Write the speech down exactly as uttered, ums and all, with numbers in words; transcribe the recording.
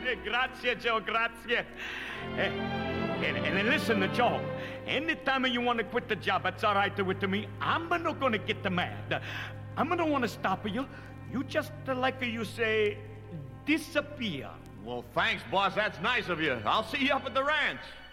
Grazie, Joe, grazie. Hey, and, and then listen to Joe. Anytime you want to quit the job, that's all right with me. I'm not going to get mad. I'm going to want to stop you. You just, uh, like you say, disappear. Well, thanks, boss. That's nice of you. I'll see you up at the ranch.